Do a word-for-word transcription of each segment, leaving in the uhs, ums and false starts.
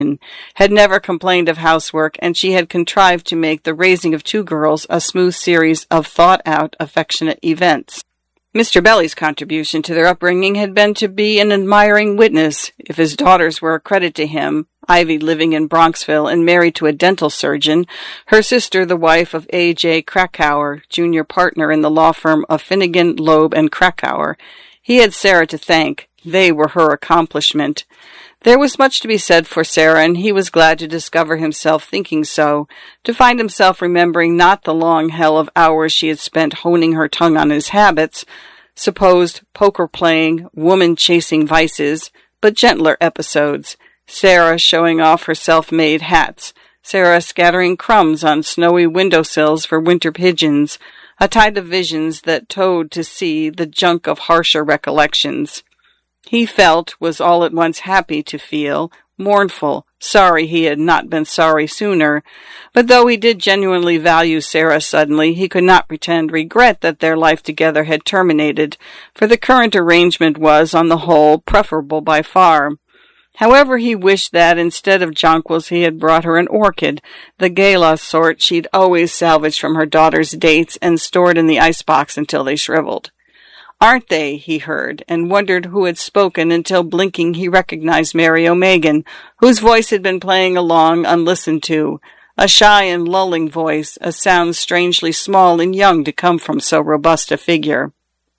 had never complained of housework, and she had contrived to make the raising of two girls a smooth series of thought-out, affectionate events. Mister Belly's contribution to their upbringing had been to be an admiring witness. If his daughters were a credit to him, Ivy living in Bronxville and married to a dental surgeon, her sister the wife of A J Krakauer, junior partner in the law firm of Finnegan, Loeb, and Krakauer, he had Sarah to thank. They were her accomplishment. There was much to be said for Sarah, and he was glad to discover himself thinking so, to find himself remembering not the long hell of hours she had spent honing her tongue on his habits, supposed poker-playing, woman-chasing vices, but gentler episodes. Sarah showing off her self-made hats, Sarah scattering crumbs on snowy windowsills for winter pigeons, a tide of visions that towed to see the junk of harsher recollections. He felt, was all at once happy to feel, mournful, sorry he had not been sorry sooner. But though he did genuinely value Sarah suddenly, he could not pretend regret that their life together had terminated, for the current arrangement was, on the whole, preferable by far. However, he wished that, instead of jonquils, he had brought her an orchid, the gala sort she'd always salvaged from her daughter's dates and stored in the icebox until they shriveled. "Aren't they?" he heard, and wondered who had spoken until, blinking, he recognized Mary O'Megan, whose voice had been playing along unlistened to, a shy and lulling voice, a sound strangely small and young to come from so robust a figure.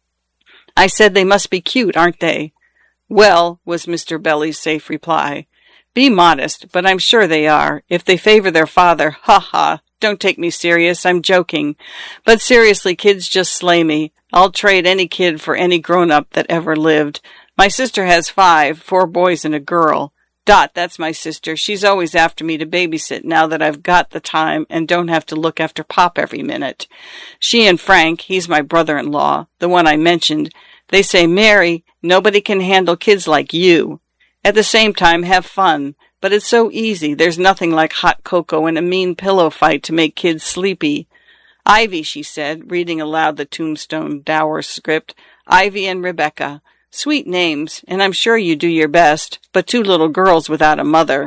"I said they must be cute, aren't they?" "Well," was Mister Belly's safe reply, "be modest, but I'm sure they are. If they favor their father, ha-ha, don't take me serious, I'm joking. But seriously, kids just slay me. I'll trade any kid for any grown-up that ever lived. My sister has five, four boys and a girl. Dot, that's my sister. She's always after me to babysit now that I've got the time and don't have to look after Pop every minute. She and Frank, he's my brother-in-law, the one I mentioned, they say, 'Mary, nobody can handle kids like you.' At the same time, have fun. But it's so easy. There's nothing like hot cocoa and a mean pillow fight to make kids sleepy. Ivy," she said, reading aloud the Tombstone Dower script, "Ivy and Rebecca. Sweet names, and I'm sure you do your best, but two little girls without a mother."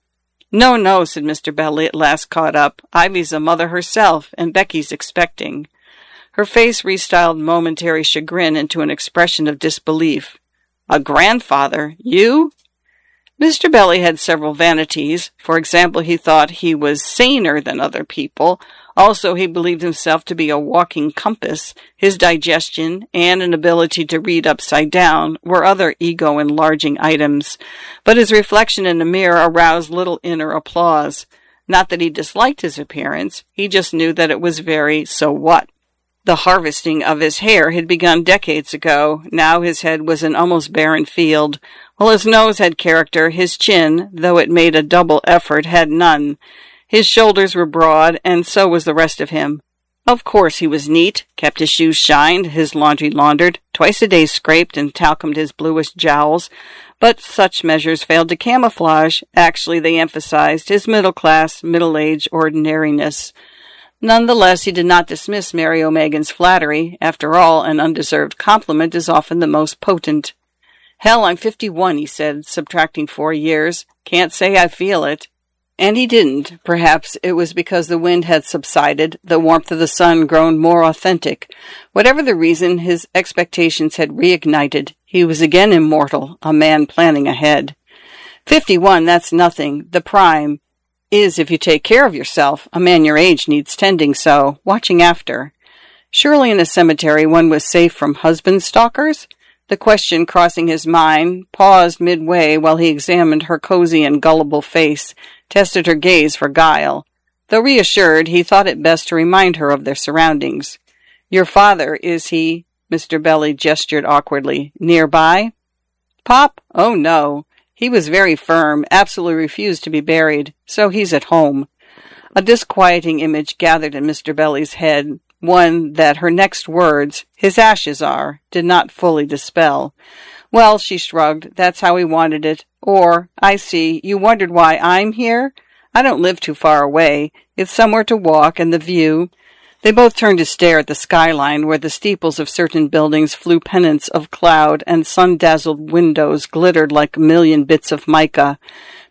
"No, no," said Mister Belly, at last caught up. "Ivy's a mother herself, and Becky's expecting." Her face restyled momentary chagrin into an expression of disbelief. "A grandfather? You?" Mister Belly had several vanities. For example, he thought he was saner than other people. Also, he believed himself to be a walking compass. His digestion and an ability to read upside down were other ego-enlarging items. But his reflection in the mirror aroused little inner applause. Not that he disliked his appearance. He just knew that it was very so what. The harvesting of his hair had begun decades ago. Now his head was an almost barren field. While his nose had character, his chin, though it made a double effort, had none. His shoulders were broad, and so was the rest of him. Of course he was neat, kept his shoes shined, his laundry laundered, twice a day scraped and talcumed his bluish jowls, but such measures failed to camouflage. Actually, they emphasized his middle-class, middle-age ordinariness. None the less, he did not dismiss Mary O'Megan's flattery. After all, an undeserved compliment is often the most potent. "Hell, I'm fifty-one, he said, subtracting four years. "Can't say I feel it." And he didn't. Perhaps it was because the wind had subsided, the warmth of the sun grown more authentic. Whatever the reason, his expectations had reignited. He was again immortal, a man planning ahead. Fifty-one, that's nothing. The prime is if you take care of yourself. A man your age needs tending so, watching after. Surely in a cemetery one was safe from husband stalkers? The question, crossing his mind, paused midway while he examined her cozy and gullible face, tested her gaze for guile. Though reassured, he thought it best to remind her of their surroundings. "Your father, is he?" Mister Belly gestured awkwardly. "Nearby?" "Pop? Oh, no. He was very firm, absolutely refused to be buried, so he's at home." A disquieting image gathered in Mister Belly's head, one that her next words, "his ashes are," did not fully dispel. "Well," she shrugged, "that's how he wanted it. Or, I see, you wondered why I'm here? I don't live too far away. It's somewhere to walk, and the view—" They both turned to stare at the skyline, where the steeples of certain buildings flew pennants of cloud, and sun-dazzled windows glittered like a million bits of mica.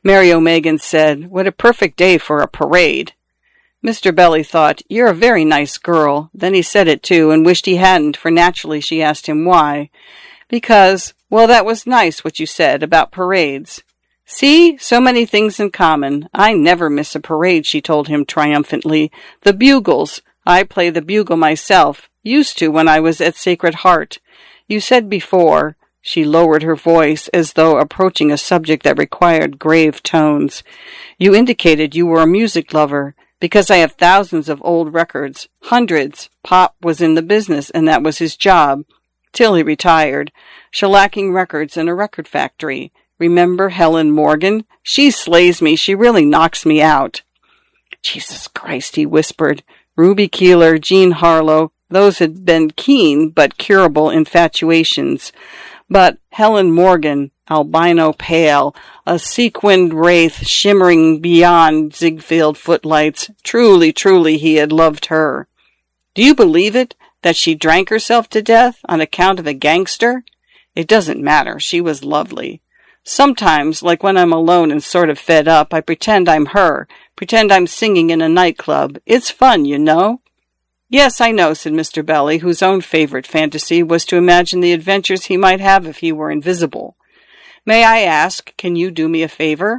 Mary O'Megan said, "What a perfect day for a parade." Mister Belly thought, "You're a very nice girl." Then he said it too, and wished he hadn't, for naturally she asked him why. Because, well, that was nice what you said about parades. "See, so many things in common. I never miss a parade," she told him triumphantly. "The bugles. I play the bugle myself. Used to when I was at Sacred Heart. You said before," she lowered her voice as though approaching a subject that required grave tones, "you indicated you were a music lover. Because I have thousands of old records. Hundreds. Pop was in the business, and that was his job. Till he retired. Shellacking records in a record factory. Remember Helen Morgan? She slays me. She really knocks me out." "Jesus Christ," he whispered. Ruby Keeler, Jean Harlow, those had been keen but curable infatuations. But Helen Morgan, albino pale, a sequined wraith shimmering beyond Ziegfeld footlights, truly, truly he had loved her. Do you believe it, that she drank herself to death on account of a gangster? It doesn't matter, she was lovely. Sometimes, like when I'm alone and sort of fed up, I pretend I'm her, pretend I'm singing in a nightclub. It's fun, you know. "Yes, I know," said Mister Belly, whose own favorite fantasy was to imagine the adventures he might have if he were invisible. "May I ask, can you do me a favor?"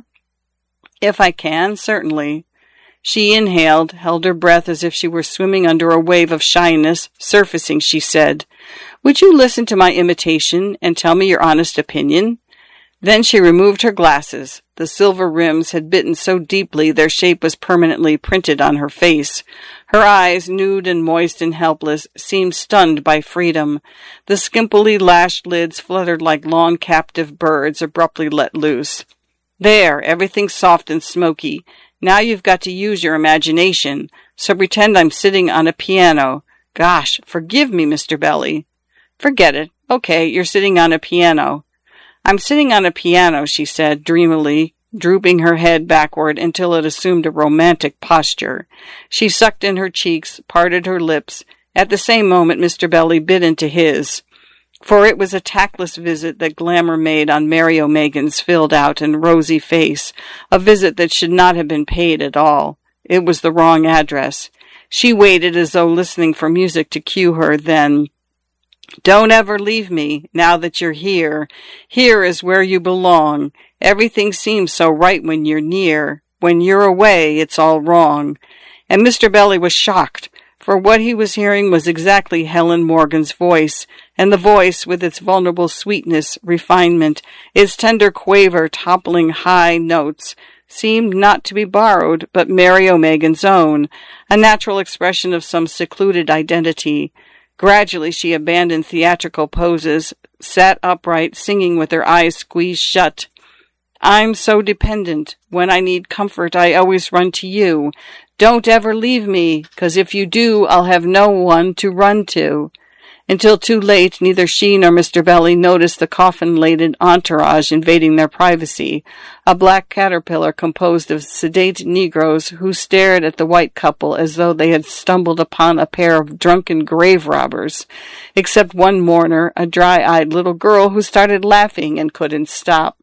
"If I can, certainly." She inhaled, held her breath as if she were swimming under a wave of shyness. Surfacing, she said, "Would you listen to my imitation and tell me your honest opinion?" Then she removed her glasses. The silver rims had bitten so deeply their shape was permanently printed on her face. Her eyes, nude and moist and helpless, seemed stunned by freedom. The skimpily lashed lids fluttered like long captive birds abruptly let loose. "There, everything's soft and smoky. Now you've got to use your imagination, so pretend I'm sitting on a piano. Gosh, forgive me, Mister Belly." "Forget it. Okay, you're sitting on a piano." "I'm sitting on a piano," she said dreamily, drooping her head backward until it assumed a romantic posture. She sucked in her cheeks, parted her lips. At the same moment Mister Belly bit into his. For it was a tactless visit that glamour made on Mary O'Megan's filled-out and rosy face, a visit that should not have been paid at all. It was the wrong address. She waited as though listening for music to cue her, then, "Don't ever leave me, now that you're here. Here is where you belong. Everything seems so right when you're near. When you're away, it's all wrong." And Mister Belly was shocked, for what he was hearing was exactly Helen Morgan's voice, and the voice, with its vulnerable sweetness, refinement, its tender quaver toppling high notes, seemed not to be borrowed, but Mary O'Megan's own, a natural expression of some secluded identity. Gradually she abandoned theatrical poses, sat upright, singing with her eyes squeezed shut. "I'm so dependent. When I need comfort, I always run to you. Don't ever leave me, 'cause if you do, I'll have no one to run to." Until too late, neither she nor Mister Belly noticed the coffin-laden entourage invading their privacy, a black caterpillar composed of sedate Negroes who stared at the white couple as though they had stumbled upon a pair of drunken grave robbers, except one mourner, a dry-eyed little girl who started laughing and couldn't stop.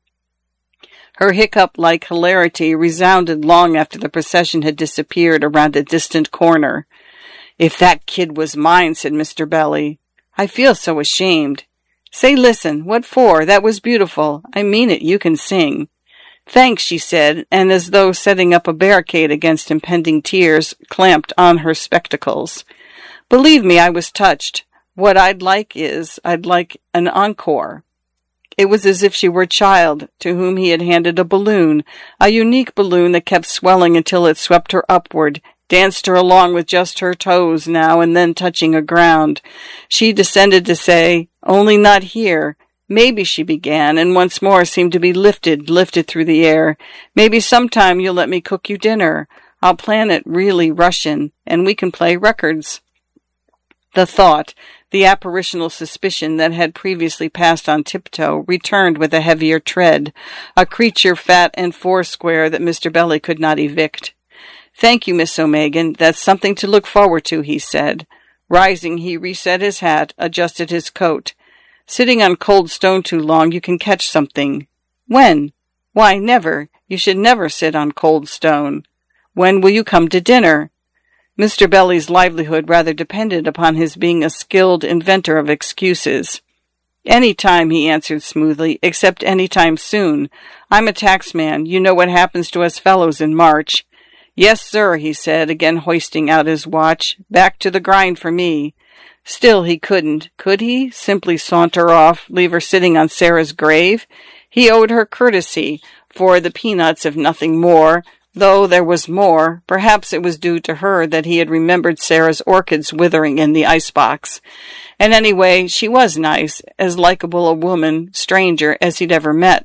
Her hiccup-like hilarity resounded long after the procession had disappeared around a distant corner. "If that kid was mine," said Mister Belly. "I feel so ashamed." "Say, listen, what for? That was beautiful. I mean it, you can sing." "Thanks," she said, and as though setting up a barricade against impending tears, clamped on her spectacles. "Believe me, I was touched. What I'd like is, I'd like an encore." It was as if she were a child, to whom he had handed a balloon, a unique balloon that kept swelling until it swept her upward, danced her along with just her toes now and then touching a ground. She descended to say, "Only not here." "Maybe," she began, and once more seemed to be lifted, lifted through the air. "Maybe sometime you'll let me cook you dinner. I'll plan it really Russian, and we can play records." The thought, the apparitional suspicion that had previously passed on tiptoe, returned with a heavier tread, a creature fat and foursquare that Mister Belly could not evict. "Thank you, Miss O'Megan. That's something to look forward to," he said. Rising, he reset his hat, adjusted his coat. "Sitting on cold stone too long, you can catch something." "When?" "Why, never. You should never sit on cold stone. When will you come to dinner? Mister Belly's livelihood rather depended upon his being a skilled inventor of excuses. Any time, he answered smoothly, except any time soon. I'm a taxman. You know what happens to us fellows in March. Yes, sir, he said, again hoisting out his watch. Back to the grind for me. Still he couldn't, could he, simply saunter off, leave her sitting on Sarah's grave? He owed her courtesy, for the peanuts, if nothing more, though there was more. Perhaps it was due to her that he had remembered Sarah's orchids withering in the icebox. And anyway, she was nice, as likable a woman, stranger, as he'd ever met.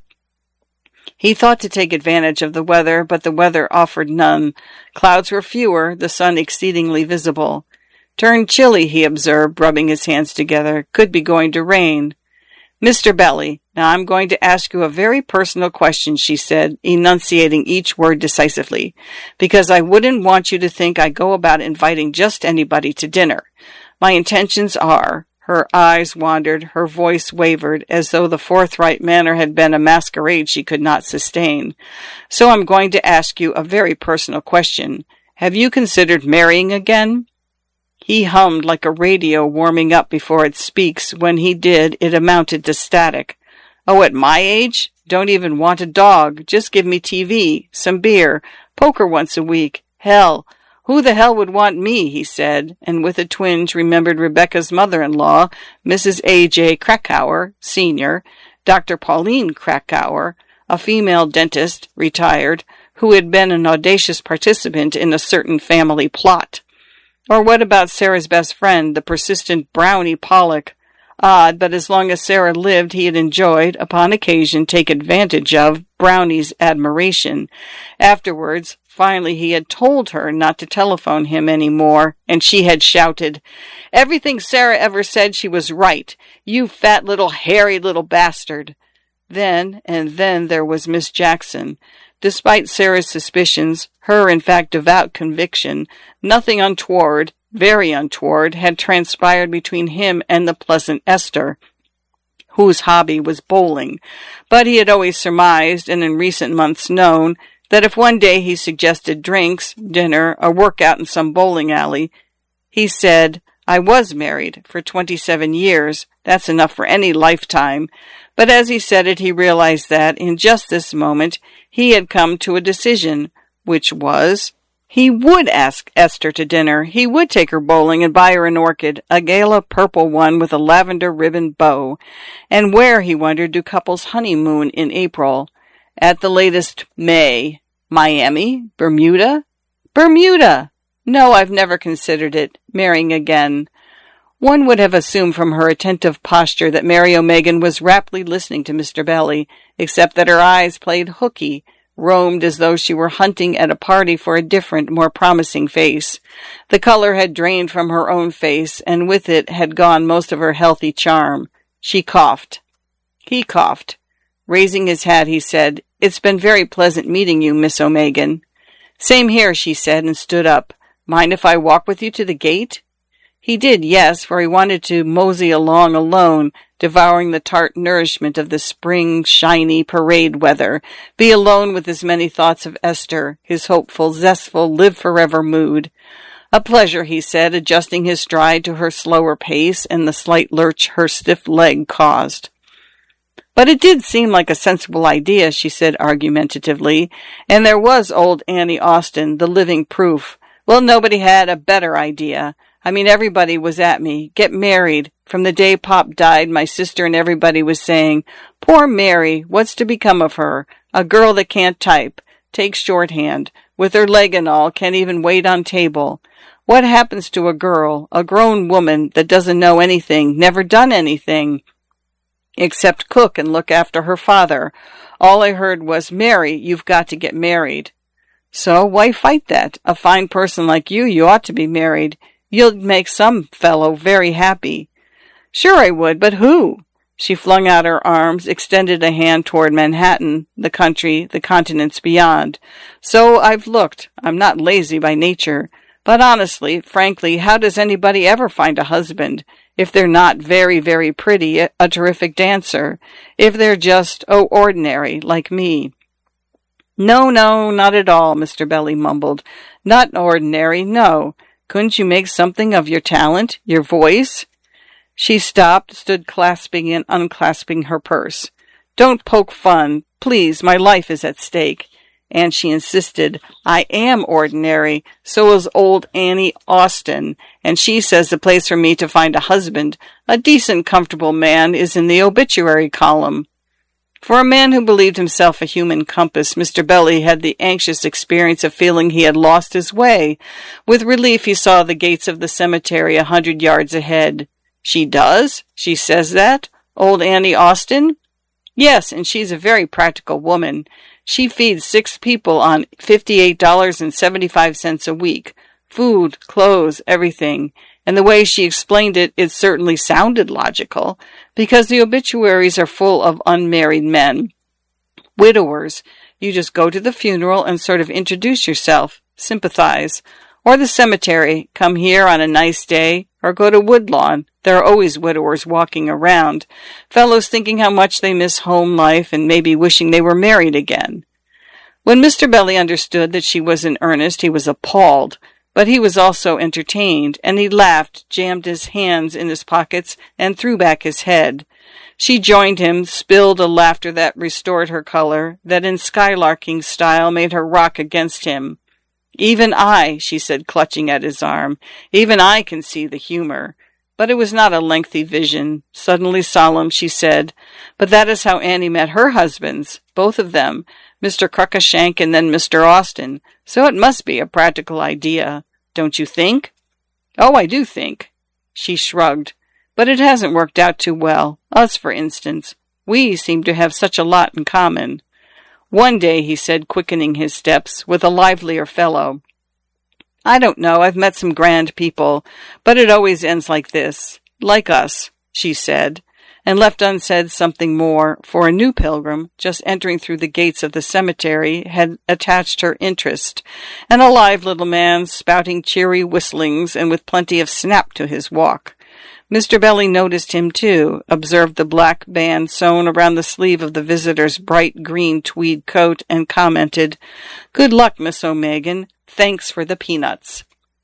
He thought to take advantage of the weather, but the weather offered none. Clouds were fewer, the sun exceedingly visible. Turned chilly, he observed, rubbing his hands together. Could be going to rain. Mister Belly, now I'm going to ask you a very personal question, she said, enunciating each word decisively, because I wouldn't want you to think I go about inviting just anybody to dinner. My intentions are— her eyes wandered, her voice wavered, as though the forthright manner had been a masquerade she could not sustain. So I'm going to ask you a very personal question. Have you considered marrying again? He hummed like a radio warming up before it speaks. When he did, it amounted to static. Oh, at my age? Don't even want a dog. Just give me T V, some beer, poker once a week. Hell, who the hell would want me, he said, and with a twinge remembered Rebecca's mother-in-law, Missus A J Krakauer, Senior, Doctor Pauline Krakauer, a female dentist, retired, who had been an audacious participant in a certain family plot. Or what about Sarah's best friend, the persistent Brownie Pollock? Odd, but as long as Sarah lived, he had enjoyed, upon occasion, take advantage of Brownie's admiration. Afterwards, finally, he had told her not to telephone him any more, and she had shouted, "Everything Sarah ever said, she was right. You fat little hairy little bastard." Then, and then there was Miss Jackson. Despite Sarah's suspicions, her, in fact, devout conviction, nothing untoward, very untoward, had transpired between him and the pleasant Esther, whose hobby was bowling. But he had always surmised, and in recent months known, that if one day he suggested drinks, dinner, a workout in some bowling alley, he said, "I was married for twenty-seven years. That's enough for any lifetime." But as he said it, he realized that, in just this moment, he had come to a decision, which was, he would ask Esther to dinner. He would take her bowling and buy her an orchid, a gala purple one with a lavender ribbon bow. And where, he wondered, do couples honeymoon in April? At the latest, May. Miami? Bermuda? Bermuda! No, I've never considered it. Marrying again. One would have assumed from her attentive posture that Mary O'Megan was raptly listening to Mister Belly, except that her eyes played hooky, roamed as though she were hunting at a party for a different, more promising face. The color had drained from her own face, and with it had gone most of her healthy charm. She coughed. He coughed. Raising his hat, he said, "It's been very pleasant meeting you, Miss O'Megan." "Same here," she said, and stood up. "Mind if I walk with you to the gate?" He did, yes, for he wanted to mosey along alone, devouring the tart nourishment of the spring, shiny parade weather, be alone with his many thoughts of Esther, his hopeful, zestful, live-forever mood. "A pleasure," he said, adjusting his stride to her slower pace and the slight lurch her stiff leg caused. "But it did seem like a sensible idea," she said argumentatively, "and there was old Annie Austin, the living proof. Well, nobody had a better idea. I mean, everybody was at me. Get married. From the day Pop died, my sister and everybody was saying, 'Poor Mary, what's to become of her? A girl that can't type, takes shorthand, with her leg and all, can't even wait on table. What happens to a girl, a grown woman that doesn't know anything, never done anything, except cook and look after her father? All I heard was, 'Mary, you've got to get married.' So why fight that? A fine person like you, you ought to be married. You'll make some fellow very happy." "Sure I would, but who?" She flung out her arms, extended a hand toward Manhattan, the country, the continents beyond. "So I've looked. I'm not lazy by nature. But honestly, frankly, how does anybody ever find a husband? If they're not very, very pretty, a terrific dancer. If they're just, oh, ordinary, like me." No, no, not at all, Mister Belly mumbled. Not ordinary, no. Couldn't you make something of your talent, your voice? She stopped, stood clasping and unclasping her purse. Don't poke fun. Please, my life is at stake. And she insisted, I am ordinary. So is old Annie Austin. And she says the place for me to find a husband, a decent, comfortable man, is in the obituary column. For a man who believed himself a human compass, Mister Belly had the anxious experience of feeling he had lost his way. With relief he saw the gates of the cemetery a hundred yards ahead. She does? She says that? Old Annie Austin? Yes, and she's a very practical woman. She feeds six people on fifty-eight dollars and seventy-five cents a week. Food, clothes, everything. And the way she explained it, it certainly sounded logical, because the obituaries are full of unmarried men. Widowers. You just go to the funeral and sort of introduce yourself, sympathize. Or the cemetery, come here on a nice day, or go to Woodlawn. There are always widowers walking around, fellows thinking how much they miss home life and maybe wishing they were married again. When Mister Belly understood that she was in earnest, he was appalled. But he was also entertained, and he laughed, jammed his hands in his pockets, and threw back his head. She joined him, spilled a laughter that restored her color, that in skylarking style made her rock against him. Even I, she said, clutching at his arm, even I can see the humor. But it was not a lengthy vision. Suddenly solemn, she said, but that is how Annie met her husbands, both of them, Mister Cruikshank and then Mister Austin, so it must be a practical idea. Don't you think? Oh, I do think. She shrugged. But it hasn't worked out too well. Us, for instance. We seem to have such a lot in common. One day, he said, quickening his steps, with a livelier fellow. I don't know, I've met some grand people, but it always ends like this. Like us, she said, and left unsaid something more, for a new pilgrim, just entering through the gates of the cemetery, had attached her interest, and a live little man, spouting cheery whistlings and with plenty of snap to his walk. Mister Belly noticed him, too, observed the black band sewn around the sleeve of the visitor's bright green tweed coat, and commented, Good luck, Miss O'Megan. Thanks for the peanuts.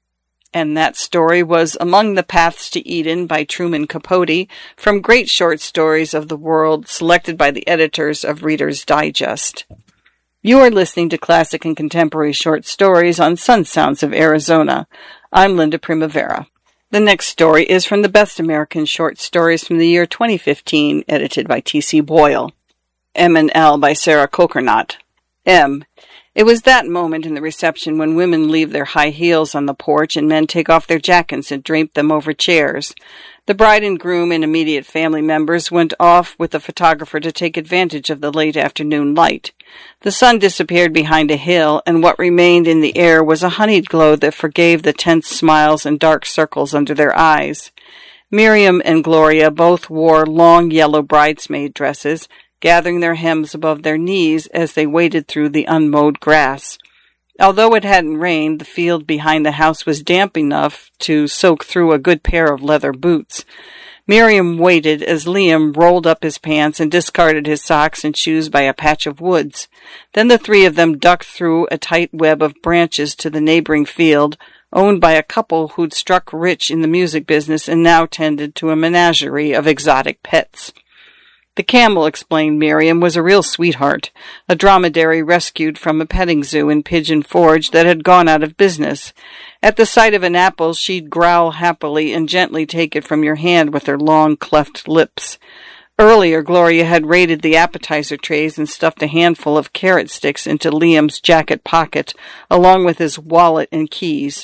And that story was Among the Paths to Eden by Truman Capote, from Great Short Stories of the World, selected by the editors of Reader's Digest. You are listening to Classic and Contemporary Short Stories on Sun Sounds of Arizona. I'm Linda Primavera. The next story is from the Best American Short Stories from the year twenty fifteen, edited by T C Boyle. M and L by Sarah Kokernot. M. It was that moment in the reception when women leave their high heels on the porch and men take off their jackets and drape them over chairs. The bride and groom and immediate family members went off with the photographer to take advantage of the late afternoon light. The sun disappeared behind a hill, and what remained in the air was a honeyed glow that forgave the tense smiles and dark circles under their eyes. Miriam and Gloria both wore long yellow bridesmaid dresses, gathering their hems above their knees as they waded through the unmowed grass. Although it hadn't rained, the field behind the house was damp enough to soak through a good pair of leather boots. Miriam waited as Liam rolled up his pants and discarded his socks and shoes by a patch of woods. Then the three of them ducked through a tight web of branches to the neighboring field, owned by a couple who'd struck rich in the music business and now tended to a menagerie of exotic pets. The camel, explained Miriam, was a real sweetheart, a dromedary rescued from a petting zoo in Pigeon Forge that had gone out of business. At the sight of an apple, she'd growl happily and gently take it from your hand with her long, cleft lips. Earlier, Gloria had raided the appetizer trays and stuffed a handful of carrot sticks into Liam's jacket pocket, along with his wallet and keys.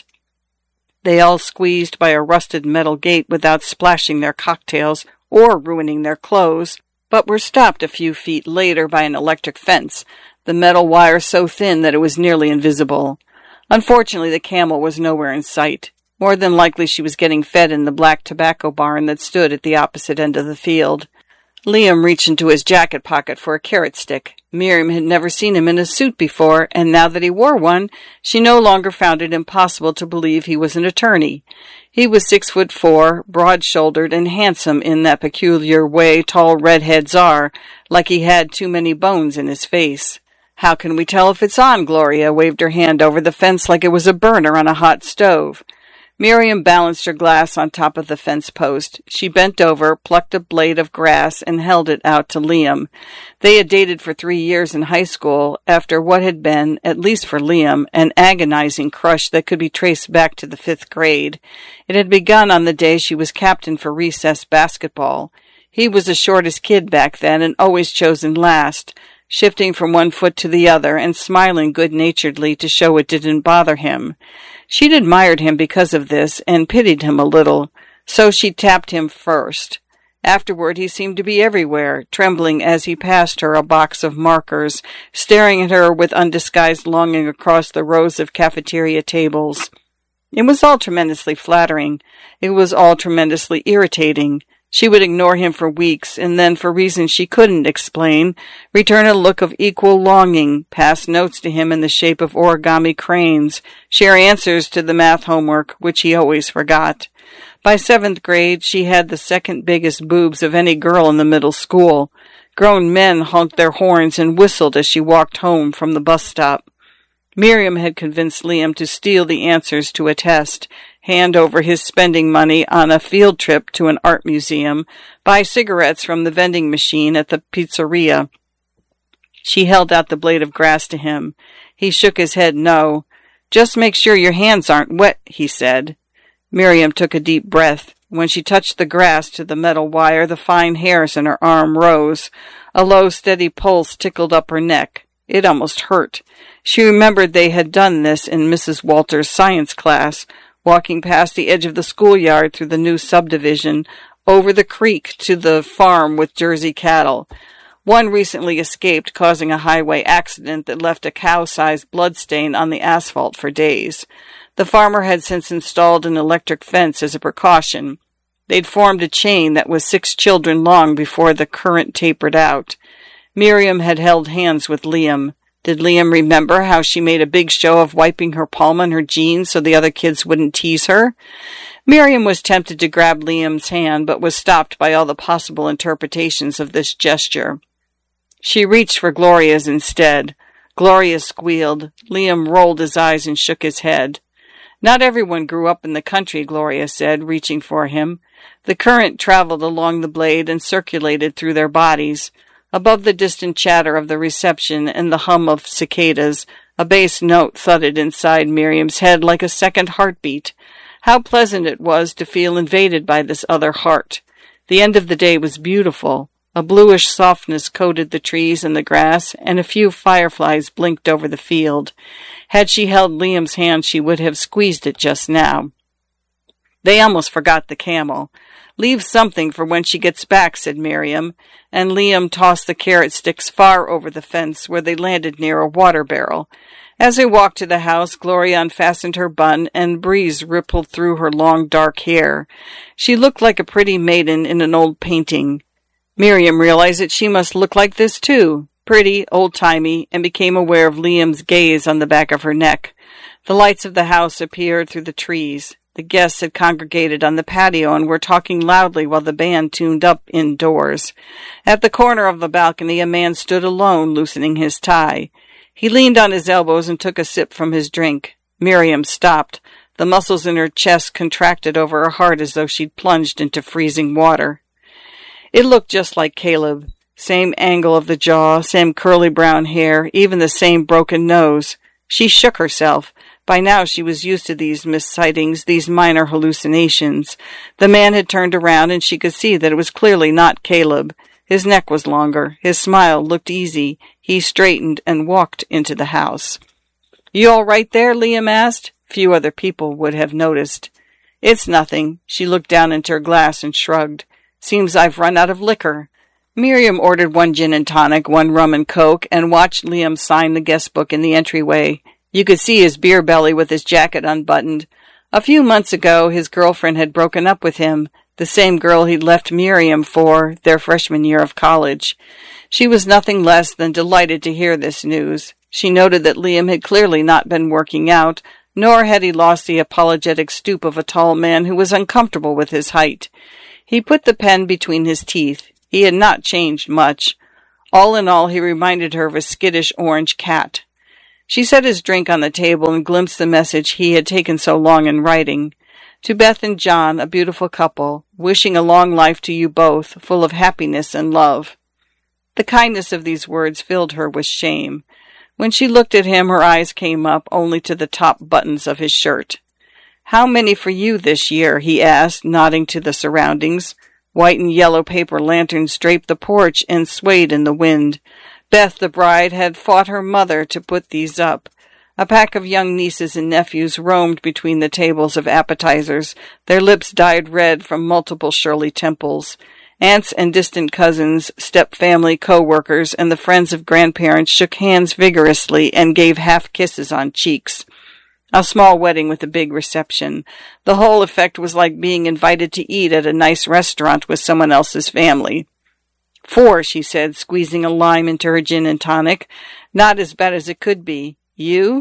They all squeezed by a rusted metal gate without splashing their cocktails or ruining their clothes, but were stopped a few feet later by an electric fence, the metal wire so thin that it was nearly invisible. Unfortunately, the camel was nowhere in sight. More than likely she was getting fed in the black tobacco barn that stood at the opposite end of the field. Liam reached into his jacket pocket for a carrot stick. Miriam had never seen him in a suit before, and now that he wore one, she no longer found it impossible to believe he was an attorney. He was six foot four, broad-shouldered, and handsome in that peculiar way tall redheads are, like he had too many bones in his face. How can we tell if it's on? Gloria waved her hand over the fence like it was a burner on a hot stove. Miriam balanced her glass on top of the fence post. She bent over, plucked a blade of grass, and held it out to Liam. They had dated for three years in high school after what had been, at least for Liam, an agonizing crush that could be traced back to the fifth grade. It had begun on the day she was captain for recess basketball. He was the shortest kid back then and always chosen last, shifting from one foot to the other and smiling good-naturedly to show it didn't bother him. She'd admired him because of this and pitied him a little, so she tapped him first. Afterward he seemed to be everywhere, trembling as he passed her a box of markers, staring at her with undisguised longing across the rows of cafeteria tables. It was all tremendously flattering. It was all tremendously irritating. She would ignore him for weeks, and then, for reasons she couldn't explain, return a look of equal longing, pass notes to him in the shape of origami cranes, share answers to the math homework, which he always forgot. By seventh grade, she had the second biggest boobs of any girl in the middle school. Grown men honked their horns and whistled as she walked home from the bus stop. Miriam had convinced Liam to steal the answers to a test, hand over his spending money on a field trip to an art museum, buy cigarettes from the vending machine at the pizzeria. She held out the blade of grass to him. He shook his head no. Just make sure your hands aren't wet, he said. Miriam took a deep breath. When she touched the grass to the metal wire, the fine hairs in her arm rose. A low, steady pulse tickled up her neck. It almost hurt. She remembered they had done this in Missus Walter's science class, walking past the edge of the schoolyard through the new subdivision, over the creek to the farm with Jersey cattle. One recently escaped, causing a highway accident that left a cow-sized bloodstain on the asphalt for days. The farmer had since installed an electric fence as a precaution. They'd formed a chain that was six children long before the current tapered out. Miriam had held hands with Liam. Did Liam remember how she made a big show of wiping her palm on her jeans so the other kids wouldn't tease her? Miriam was tempted to grab Liam's hand, but was stopped by all the possible interpretations of this gesture. She reached for Gloria's instead. Gloria squealed. Liam rolled his eyes and shook his head. Not everyone grew up in the country, Gloria said, reaching for him. The current traveled along the blade and circulated through their bodies. Above the distant chatter of the reception and the hum of cicadas, a bass note thudded inside Miriam's head like a second heartbeat. How pleasant it was to feel invaded by this other heart. The end of the day was beautiful. A bluish softness coated the trees and the grass, and a few fireflies blinked over the field. Had she held Liam's hand, she would have squeezed it just now. They almost forgot the camel. Leave something for when she gets back, said Miriam, and Liam tossed the carrot sticks far over the fence where they landed near a water barrel. As they walked to the house, Gloria unfastened her bun, and breeze rippled through her long dark hair. She looked like a pretty maiden in an old painting. Miriam realized that she must look like this too, pretty, old-timey, and became aware of Liam's gaze on the back of her neck. The lights of the house appeared through the trees. The guests had congregated on the patio and were talking loudly while the band tuned up indoors. At the corner of the balcony, a man stood alone, loosening his tie. He leaned on his elbows and took a sip from his drink. Miriam stopped. The muscles in her chest contracted over her heart as though she'd plunged into freezing water. It looked just like Caleb. Same angle of the jaw, same curly brown hair, even the same broken nose. She shook herself. By now she was used to these missightings, these minor hallucinations. The man had turned around, and she could see that it was clearly not Caleb. His neck was longer. His smile looked easy. He straightened and walked into the house. "You all right there?" Liam asked. Few other people would have noticed. "It's nothing." She looked down into her glass and shrugged. "Seems I've run out of liquor." Miriam ordered one gin and tonic, one rum and coke, and watched Liam sign the guest book in the entryway. You could see his beer belly with his jacket unbuttoned. A few months ago, his girlfriend had broken up with him, the same girl he'd left Miriam for their freshman year of college. She was nothing less than delighted to hear this news. She noted that Liam had clearly not been working out, nor had he lost the apologetic stoop of a tall man who was uncomfortable with his height. He put the pen between his teeth. He had not changed much. All in all, he reminded her of a skittish orange cat. She set his drink on the table and glimpsed the message he had taken so long in writing. To Beth and John, a beautiful couple, wishing a long life to you both, full of happiness and love. The kindness of these words filled her with shame. When she looked at him, her eyes came up only to the top buttons of his shirt. "How many for you this year?" he asked, nodding to the surroundings. White and yellow paper lanterns draped the porch and swayed in the wind. Beth, the bride, had fought her mother to put these up. A pack of young nieces and nephews roamed between the tables of appetizers, their lips dyed red from multiple Shirley Temples. Aunts and distant cousins, step-family co-workers, and the friends of grandparents shook hands vigorously and gave half-kisses on cheeks. A small wedding with a big reception. The whole effect was like being invited to eat at a nice restaurant with someone else's family. "Four," she said, squeezing a lime into her gin and tonic. "Not as bad as it could be. You?"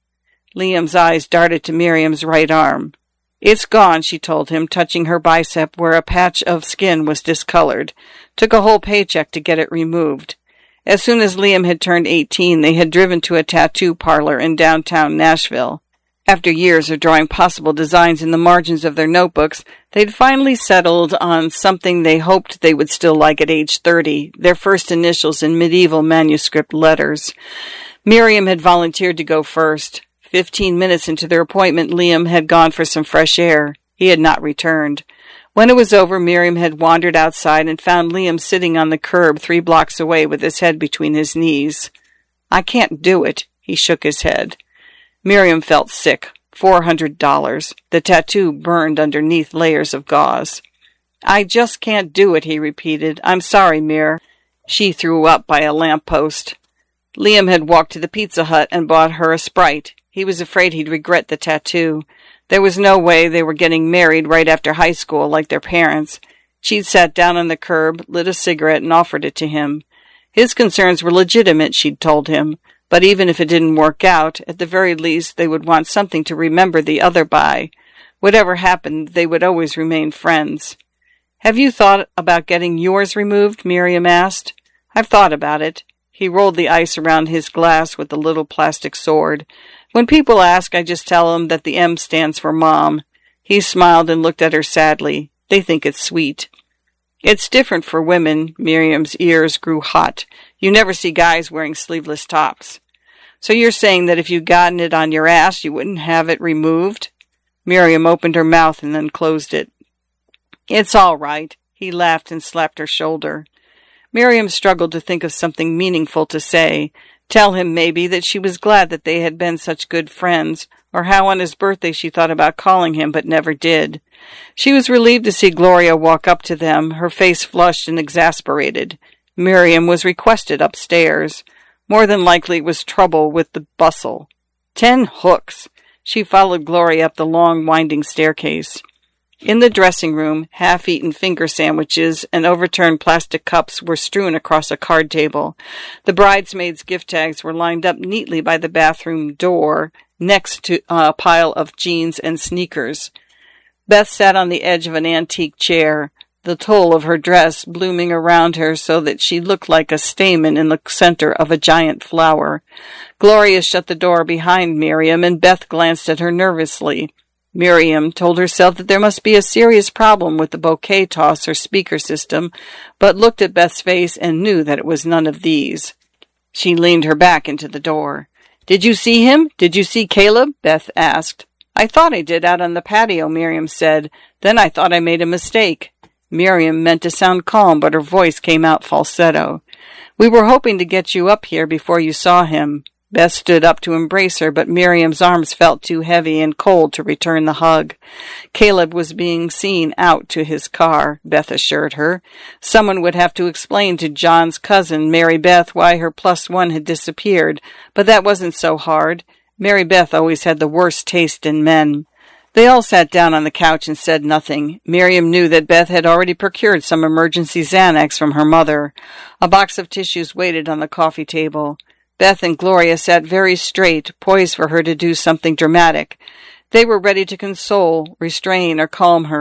Liam's eyes darted to Miriam's right arm. "It's gone," she told him, touching her bicep where a patch of skin was discolored. "Took a whole paycheck to get it removed." As soon as Liam had turned eighteen, they had driven to a tattoo parlor in downtown Nashville. After years of drawing possible designs in the margins of their notebooks, they'd finally settled on something they hoped they would still like at age thirty, their first initials in medieval manuscript letters. Miriam had volunteered to go first. Fifteen minutes into their appointment, Liam had gone for some fresh air. He had not returned. When it was over, Miriam had wandered outside and found Liam sitting on the curb three blocks away with his head between his knees. "I can't do it." He shook his head. Miriam felt sick. Four hundred dollars. The tattoo burned underneath layers of gauze. "I just can't do it," he repeated. "I'm sorry, Mir." She threw up by a lamppost. Liam had walked to the Pizza Hut and bought her a Sprite. He was afraid he'd regret the tattoo. There was no way they were getting married right after high school like their parents. She'd sat down on the curb, lit a cigarette, and offered it to him. His concerns were legitimate, she'd told him. But even if it didn't work out, at the very least they would want something to remember the other by. Whatever happened, they would always remain friends. "Have you thought about getting yours removed?" Miriam asked. "I've thought about it." He rolled the ice around his glass with a little plastic sword. "When people ask, I just tell them that the M stands for Mom." He smiled and looked at her sadly. "They think it's sweet." "It's different for women." Miriam's ears grew hot. "You never see guys wearing sleeveless tops." "So you're saying that if you'd gotten it on your ass, you wouldn't have it removed?" Miriam opened her mouth and then closed it. "It's all right." He laughed and slapped her shoulder. Miriam struggled to think of something meaningful to say. Tell him, maybe, that she was glad that they had been such good friends, or how on his birthday she thought about calling him but never did. She was relieved to see Gloria walk up to them, her face flushed and exasperated. Miriam was requested upstairs. More than likely it was trouble with the bustle. Ten hooks! She followed Gloria up the long, winding staircase. In the dressing room, half-eaten finger sandwiches and overturned plastic cups were strewn across a card table. The bridesmaids' gift tags were lined up neatly by the bathroom door, next to a pile of jeans and sneakers. Beth sat on the edge of an antique chair, the tulle of her dress blooming around her so that she looked like a stamen in the center of a giant flower. Gloria shut the door behind Miriam, and Beth glanced at her nervously. Miriam told herself that there must be a serious problem with the bouquet toss or speaker system, but looked at Beth's face and knew that it was none of these. She leaned her back into the door. "Did you see him? Did you see Caleb?" Beth asked. "I thought I did out on the patio," Miriam said. "Then I thought I made a mistake." Miriam meant to sound calm, but her voice came out falsetto. "We were hoping to get you up here before you saw him." Beth stood up to embrace her, but Miriam's arms felt too heavy and cold to return the hug. Caleb was being seen out to his car, Beth assured her. Someone would have to explain to John's cousin, Mary Beth, why her plus one had disappeared, but that wasn't so hard. Mary Beth always had the worst taste in men. They all sat down on the couch and said nothing. Miriam knew that Beth had already procured some emergency Xanax from her mother. A box of tissues waited on the coffee table. Beth and Gloria sat very straight, poised for her to do something dramatic. They were ready to console, restrain, or calm her.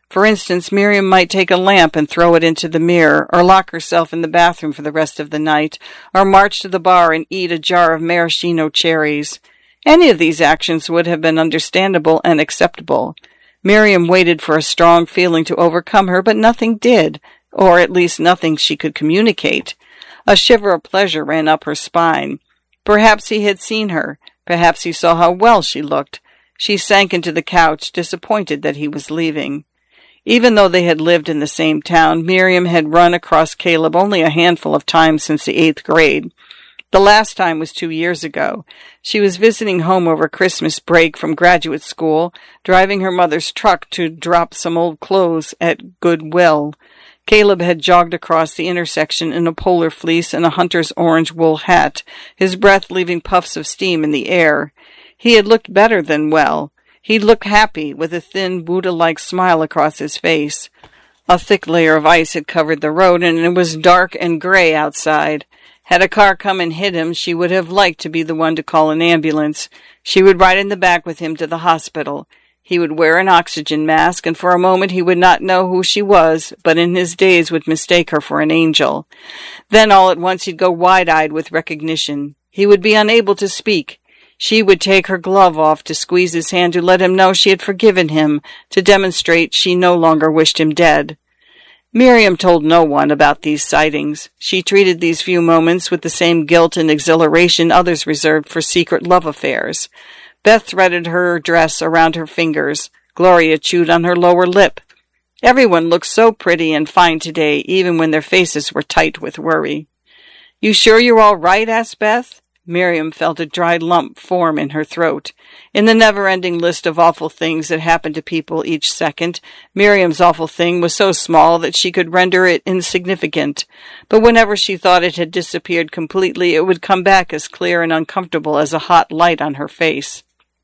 For instance, Miriam might take a lamp and throw it into the mirror, or lock herself in the bathroom for the rest of the night, or march to the bar and eat a jar of maraschino cherries. Any of these actions would have been understandable and acceptable. Miriam waited for a strong feeling to overcome her, but nothing did, or at least nothing she could communicate. A shiver of pleasure ran up her spine. Perhaps he had seen her. Perhaps he saw how well she looked. She sank into the couch, disappointed that he was leaving. Even though they had lived in the same town, Miriam had run across Caleb only a handful of times since the eighth grade. The last time was two years ago. She was visiting home over Christmas break from graduate school, driving her mother's truck to drop some old clothes at Goodwill. Caleb had jogged across the intersection in a polar fleece and a hunter's orange wool hat, his breath leaving puffs of steam in the air. He had looked better than well. He looked happy, with a thin, Buddha-like smile across his face. A thick layer of ice had covered the road, and it was dark and gray outside. Had a car come and hit him, she would have liked to be the one to call an ambulance. She would ride in the back with him to the hospital. He would wear an oxygen mask, and for a moment he would not know who she was, but in his daze would mistake her for an angel. Then all at once he'd go wide-eyed with recognition. He would be unable to speak. She would take her glove off to squeeze his hand to let him know she had forgiven him, to demonstrate she no longer wished him dead. Miriam told no one about these sightings. She treated these few moments with the same guilt and exhilaration others reserved for secret love affairs. Beth threaded her dress around her fingers. Gloria chewed on her lower lip. Everyone looked so pretty and fine today, even when their faces were tight with worry. "You sure you're all right?" asked Beth. Miriam felt a dry lump form in her throat. In the never-ending list of awful things that happened to people each second, Miriam's awful thing was so small that she could render it insignificant. But whenever she thought it had disappeared completely, it would come back as clear and uncomfortable as a hot light on her face.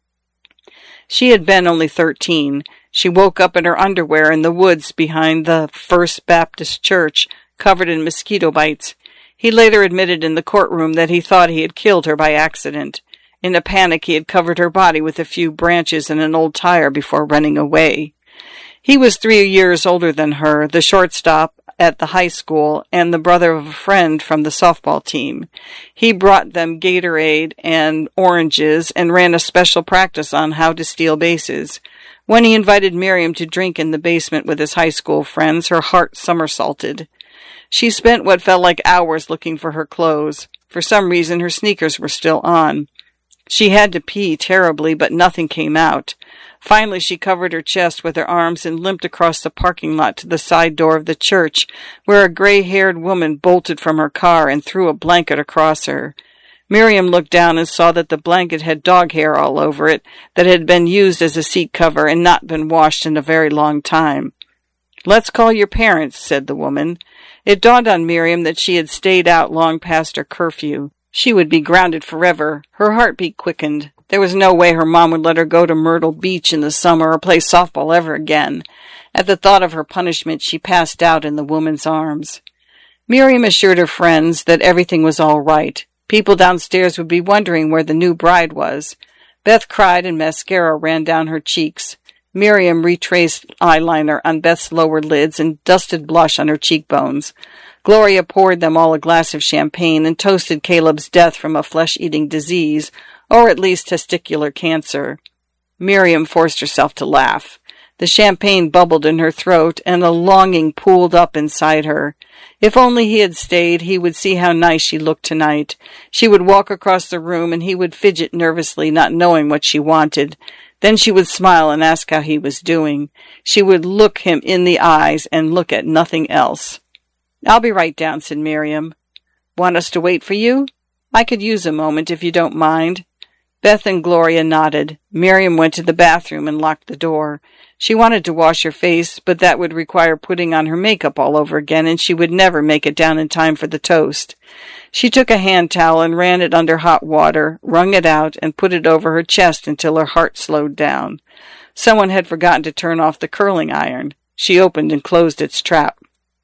She had been only thirteen. She woke up in her underwear in the woods behind the First Baptist Church, covered in mosquito bites. He later admitted in the courtroom that he thought he had killed her by accident. In a panic, he had covered her body with a few branches and an old tire before running away. He was three years older than her, the shortstop at the high school, and the brother of a friend from the softball team. He brought them Gatorade and oranges and ran a special practice on how to steal bases. When he invited Miriam to drink in the basement with his high school friends, her heart somersaulted. She spent what felt like hours looking for her clothes. For some reason, her sneakers were still on. She had to pee terribly, but nothing came out. Finally, she covered her chest with her arms and limped across the parking lot to the side door of the church, where a gray-haired woman bolted from her car and threw a blanket across her. Miriam looked down and saw that the blanket had dog hair all over it, that had been used as a seat cover and not been washed in a very long time. "Let's call your parents," said the woman. It dawned on Miriam that she had stayed out long past her curfew. She would be grounded forever. Her heartbeat quickened. There was no way her mom would let her go to Myrtle Beach in the summer or play softball ever again. At the thought of her punishment, she passed out in the woman's arms. Miriam assured her friends that everything was all right. People downstairs would be wondering where the new bride was. Beth cried and mascara ran down her cheeks. Miriam retraced eyeliner on Beth's lower lids and dusted blush on her cheekbones. Gloria poured them all a glass of champagne and toasted Caleb's death from a flesh-eating disease, or at least testicular cancer. Miriam forced herself to laugh. The champagne bubbled in her throat, and a longing pooled up inside her. If only he had stayed, he would see how nice she looked tonight. She would walk across the room, and he would fidget nervously, not knowing what she wanted. Then she would smile and ask how he was doing. She would look him in the eyes and look at nothing else. "I'll be right down," said Miriam. "Want us to wait for you? I could use a moment, if you don't mind." Beth and Gloria nodded. Miriam went to the bathroom and locked the door. She wanted to wash her face, but that would require putting on her makeup all over again, and she would never make it down in time for the toast. She took a hand towel and ran it under hot water, wrung it out, and put it over her chest until her heart slowed down. Someone had forgotten to turn off the curling iron. She opened and closed its trap.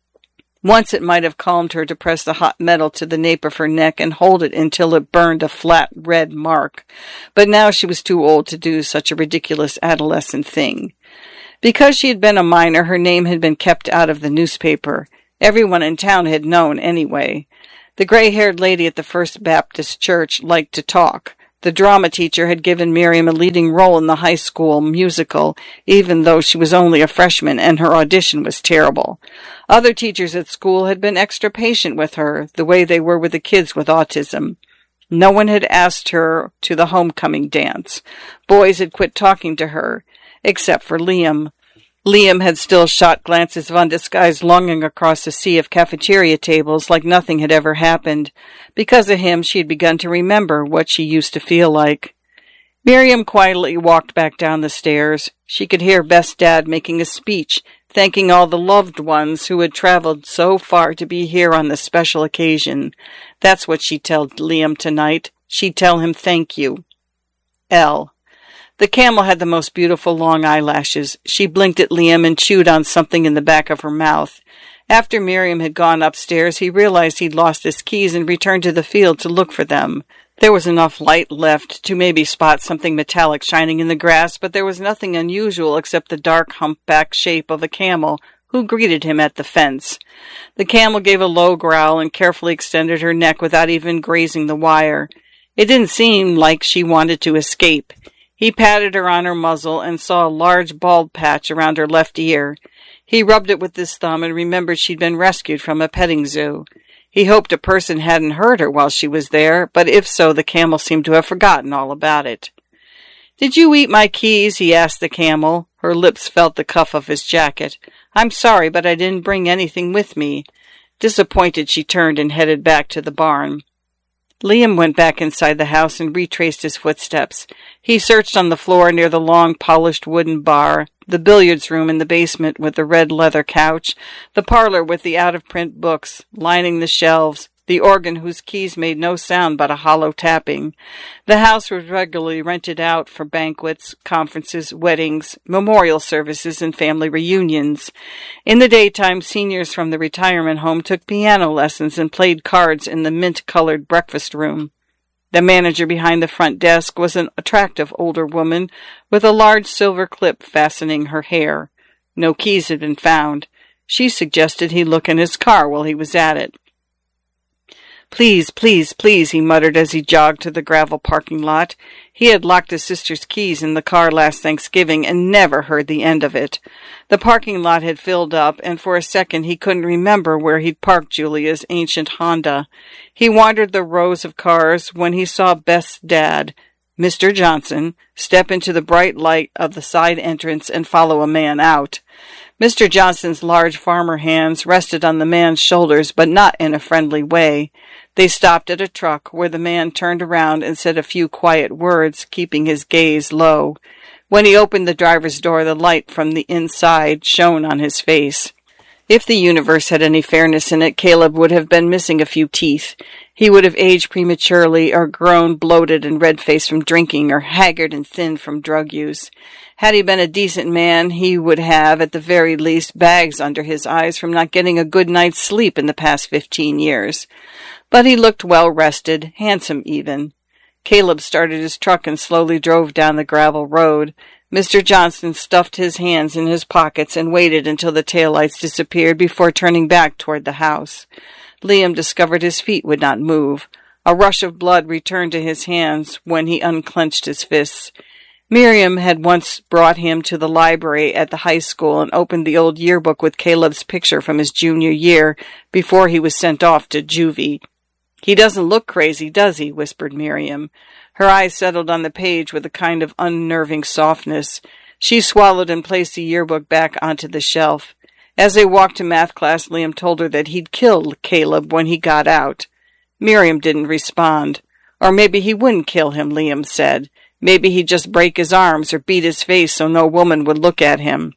Once it might have calmed her to press the hot metal to the nape of her neck and hold it until it burned a flat red mark, but now she was too old to do such a ridiculous adolescent thing. Because she had been a minor, her name had been kept out of the newspaper. Everyone in town had known anyway. The gray-haired lady at the First Baptist Church liked to talk. The drama teacher had given Miriam a leading role in the high school musical, even though she was only a freshman and her audition was terrible. Other teachers at school had been extra patient with her, the way they were with the kids with autism. No one had asked her to the homecoming dance. Boys had quit talking to her, except for Liam. Liam had still shot glances of undisguised longing across the sea of cafeteria tables like nothing had ever happened. Because of him, she had begun to remember what she used to feel like. Miriam quietly walked back down the stairs. She could hear Beth's dad making a speech, thanking all the loved ones who had traveled so far to be here on this special occasion. That's what she'd tell Liam tonight. She'd tell him thank you. L. The camel had the most beautiful long eyelashes. She blinked at Liam and chewed on something in the back of her mouth. After Miriam had gone upstairs, he realized he'd lost his keys and returned to the field to look for them. There was enough light left to maybe spot something metallic shining in the grass, but there was nothing unusual except the dark humpback shape of a camel who greeted him at the fence. The camel gave a low growl and carefully extended her neck without even grazing the wire. It didn't seem like she wanted to escape. He patted her on her muzzle and saw a large bald patch around her left ear. He rubbed it with his thumb and remembered she'd been rescued from a petting zoo. He hoped a person hadn't hurt her while she was there, but if so, the camel seemed to have forgotten all about it. "Did you eat my keys?" he asked the camel. Her lips felt the cuff of his jacket. "I'm sorry, but I didn't bring anything with me." Disappointed, she turned and headed back to the barn. Liam went back inside the house and retraced his footsteps. He searched on the floor near the long, polished wooden bar, the billiards room in the basement with the red leather couch, the parlor with the out-of-print books lining the shelves, the organ whose keys made no sound but a hollow tapping. The house was regularly rented out for banquets, conferences, weddings, memorial services, and family reunions. In the daytime, seniors from the retirement home took piano lessons and played cards in the mint-colored breakfast room. The manager behind the front desk was an attractive older woman with a large silver clip fastening her hair. No keys had been found. She suggested he look in his car while he was at it. "Please, please, please," he muttered as he jogged to the gravel parking lot. He had locked his sister's keys in the car last Thanksgiving and never heard the end of it. The parking lot had filled up, and for a second he couldn't remember where he'd parked Julia's ancient Honda. He wandered the rows of cars when he saw Beth's dad, Mister Johnson, step into the bright light of the side entrance and follow a man out. Mister Johnson's large farmer hands rested on the man's shoulders, but not in a friendly way. They stopped at a truck where the man turned around and said a few quiet words, keeping his gaze low. When he opened the driver's door, the light from the inside shone on his face. If the universe had any fairness in it, Caleb would have been missing a few teeth. He would have aged prematurely or grown bloated and red-faced from drinking or haggard and thin from drug use. Had he been a decent man, he would have, at the very least, bags under his eyes from not getting a good night's sleep in the past fifteen years. But he looked well-rested, handsome even. Caleb started his truck and slowly drove down the gravel road. Mister Johnson stuffed his hands in his pockets and waited until the taillights disappeared before turning back toward the house. Liam discovered his feet would not move. A rush of blood returned to his hands when he unclenched his fists. Miriam had once brought him to the library at the high school and opened the old yearbook with Caleb's picture from his junior year before he was sent off to juvie. "He doesn't look crazy, does he?" whispered Miriam. Her eyes settled on the page with a kind of unnerving softness. She swallowed and placed the yearbook back onto the shelf. As they walked to math class, Liam told her that he'd kill Caleb when he got out. Miriam didn't respond. Or maybe he wouldn't kill him, Liam said. Maybe he'd just break his arms or beat his face so no woman would look at him.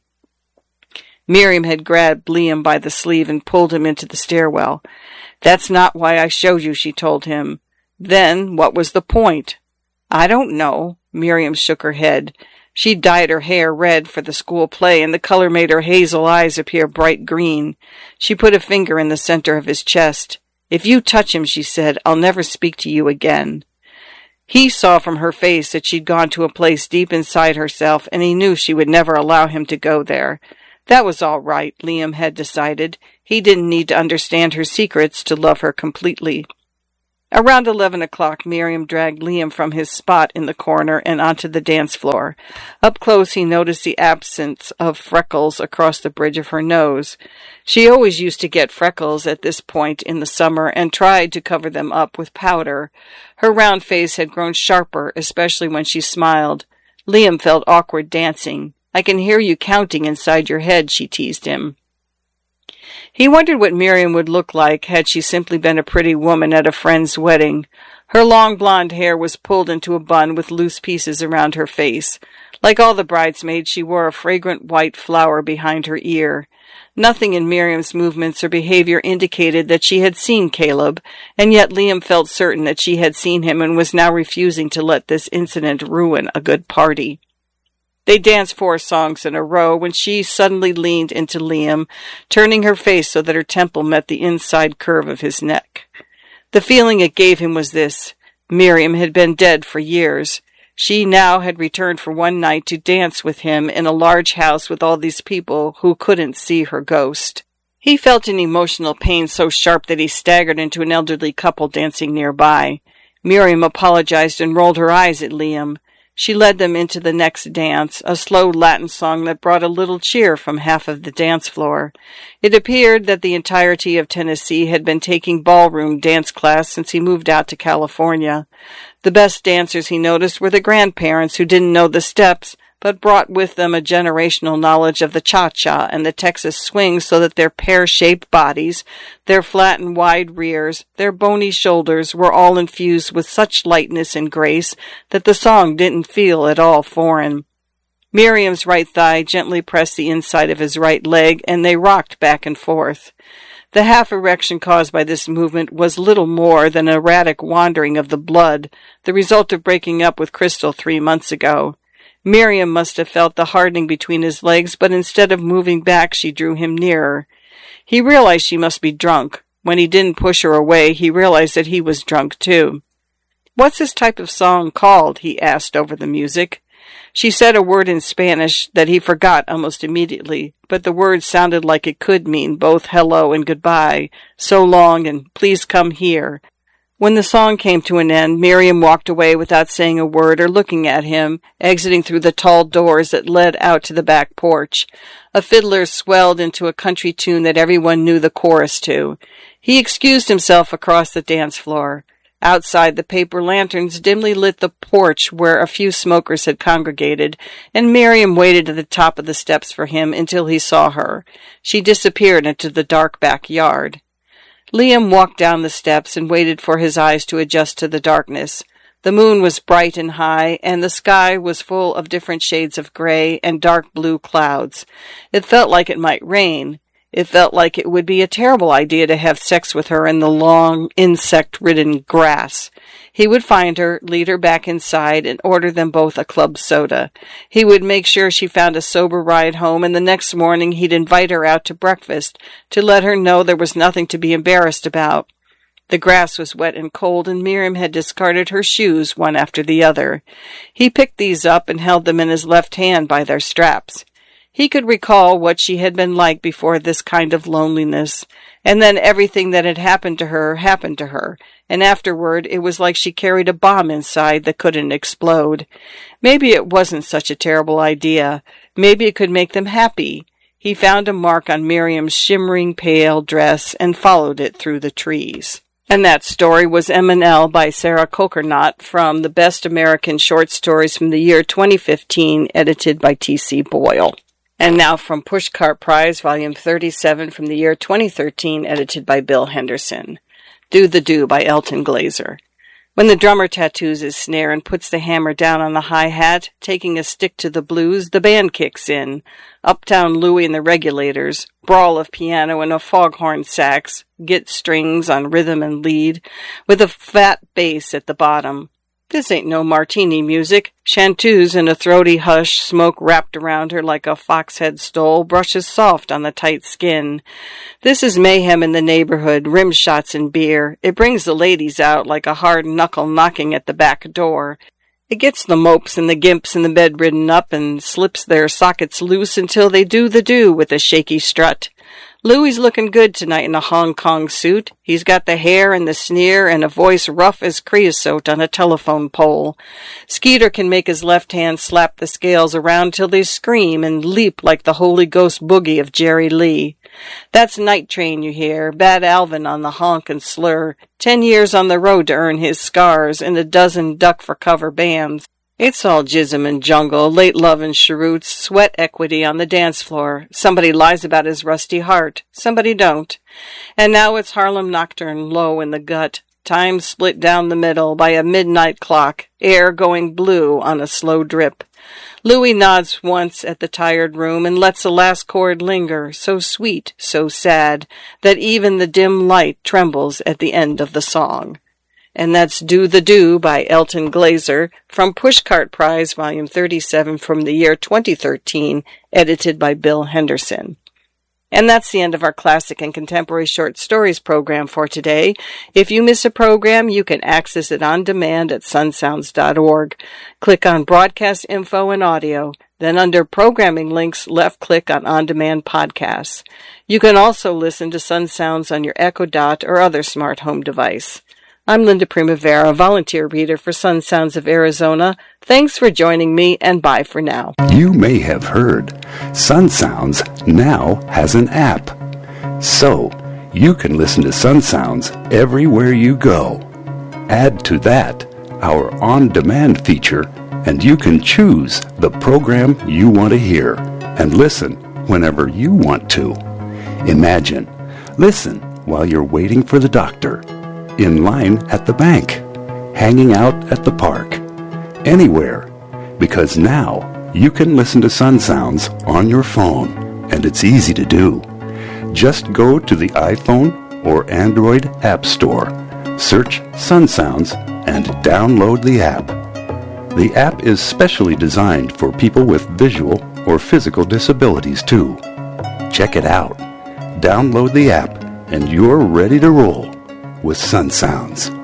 Miriam had grabbed Liam by the sleeve and pulled him into the stairwell. "That's not why I showed you," she told him. "Then what was the point?" "I don't know." Miriam shook her head. She dyed her hair red for the school play, and the color made her hazel eyes appear bright green. She put a finger in the center of his chest. "If you touch him," she said, "I'll never speak to you again." He saw from her face that she'd gone to a place deep inside herself, and he knew she would never allow him to go there. That was all right, Liam had decided. He didn't need to understand her secrets to love her completely. Around eleven o'clock, Miriam dragged Liam from his spot in the corner and onto the dance floor. Up close, he noticed the absence of freckles across the bridge of her nose. She always used to get freckles at this point in the summer and tried to cover them up with powder. Her round face had grown sharper, especially when she smiled. Liam felt awkward dancing. "I can hear you counting inside your head," she teased him. He wondered what Miriam would look like had she simply been a pretty woman at a friend's wedding. Her long blonde hair was pulled into a bun with loose pieces around her face. Like all the bridesmaids, she wore a fragrant white flower behind her ear. Nothing in Miriam's movements or behavior indicated that she had seen Caleb, and yet Liam felt certain that she had seen him and was now refusing to let this incident ruin a good party. They danced four songs in a row when she suddenly leaned into Liam, turning her face so that her temple met the inside curve of his neck. The feeling it gave him was this: Miriam had been dead for years. She now had returned for one night to dance with him in a large house with all these people who couldn't see her ghost. He felt an emotional pain so sharp that he staggered into an elderly couple dancing nearby. Miriam apologized and rolled her eyes at Liam. She led them into the next dance, a slow Latin song that brought a little cheer from half of the dance floor. It appeared that the entirety of Tennessee had been taking ballroom dance class since he moved out to California. The best dancers, he noticed, were the grandparents who didn't know the steps, but brought with them a generational knowledge of the cha-cha and the Texas swing, so that their pear-shaped bodies, their flat and wide rears, their bony shoulders were all infused with such lightness and grace that the song didn't feel at all foreign. Miriam's right thigh gently pressed the inside of his right leg, and they rocked back and forth. The half-erection caused by this movement was little more than an erratic wandering of the blood, the result of breaking up with Crystal three months ago. Miriam must have felt the hardening between his legs, but instead of moving back, she drew him nearer. He realized she must be drunk. When he didn't push her away, he realized that he was drunk too. "What's this type of song called?" he asked over the music. She said a word in Spanish that he forgot almost immediately, but the word sounded like it could mean both hello and goodbye, so long and please come here. When the song came to an end, Miriam walked away without saying a word or looking at him, exiting through the tall doors that led out to the back porch. A fiddler swelled into a country tune that everyone knew the chorus to. He excused himself across the dance floor. Outside, the paper lanterns dimly lit the porch where a few smokers had congregated, and Miriam waited at the top of the steps for him until he saw her. She disappeared into the dark backyard. Liam walked down the steps and waited for his eyes to adjust to the darkness. The moon was bright and high, and the sky was full of different shades of gray and dark blue clouds. It felt like it might rain. It felt like it would be a terrible idea to have sex with her in the long, insect-ridden grass. He would find her, lead her back inside, and order them both a club soda. He would make sure she found a sober ride home, and the next morning he'd invite her out to breakfast to let her know there was nothing to be embarrassed about. The grass was wet and cold, and Miriam had discarded her shoes one after the other. He picked these up and held them in his left hand by their straps. He could recall what she had been like before this kind of loneliness, and then everything that had happened to her happened to her, and afterward it was like she carried a bomb inside that couldn't explode. Maybe it wasn't such a terrible idea. Maybe it could make them happy. He found a mark on Miriam's shimmering pale dress and followed it through the trees. And that story was M and L by Sarah Kokernot from the Best American Short Stories from the year twenty fifteen, edited by T C Boyle. And now from Pushcart Prize, Volume thirty-seven from the year twenty thirteen, edited by Bill Henderson. Do the Do by Elton Glazer. When the drummer tattoos his snare and puts the hammer down on the hi-hat, taking a stick to the blues, the band kicks in. Uptown Louie and the Regulators, brawl of piano and a foghorn sax, git strings on rhythm and lead, with a fat bass at the bottom. This ain't no martini music. Chanteuse in a throaty hush, smoke wrapped around her like a foxhead stole, brushes soft on the tight skin. This is mayhem in the neighborhood, rim shots and beer. It brings the ladies out like a hard knuckle knocking at the back door. It gets the mopes and the gimps and the bedridden up and slips their sockets loose until they do the do with a shaky strut. Louie's looking good tonight in a Hong Kong suit. He's got the hair and the sneer and a voice rough as creosote on a telephone pole. Skeeter can make his left hand slap the scales around till they scream and leap like the Holy Ghost boogie of Jerry Lee. That's Night Train you hear, Bad Alvin on the honk and slur, ten years on the road to earn his scars, and a dozen duck-for-cover bands. It's all jism and jungle, late love and cheroots, sweat equity on the dance floor. Somebody lies about his rusty heart, somebody don't. And now it's Harlem Nocturne, low in the gut, time split down the middle by a midnight clock, air going blue on a slow drip. Louis nods once at the tired room and lets the last chord linger, so sweet, so sad, that even the dim light trembles at the end of the song. And that's Do the Do by Elton Glazer from Pushcart Prize, Volume thirty-seven from the year twenty thirteen, edited by Bill Henderson. And that's the end of our Classic and Contemporary Short Stories program for today. If you miss a program, you can access it on demand at sun sounds dot org. Click on Broadcast Info and Audio. Then under Programming Links, left-click on On-Demand Podcasts. You can also listen to Sun Sounds on your Echo Dot or other smart home device. I'm Linda Primavera, volunteer reader for Sun Sounds of Arizona. Thanks for joining me, and bye for now. You may have heard Sun Sounds now has an app. So, you can listen to Sun Sounds everywhere you go. Add to that our on-demand feature, and you can choose the program you want to hear and listen whenever you want to. Imagine, listen while you're waiting for the doctor, in line at the bank, hanging out at the park, anywhere, because now you can listen to Sun Sounds on your phone, and it's easy to do. Just go to the iPhone or Android App Store, search Sun Sounds, and download the app. The app is specially designed for people with visual or physical disabilities too. Check it out. Download the app, and you're ready to roll with Sun Sounds.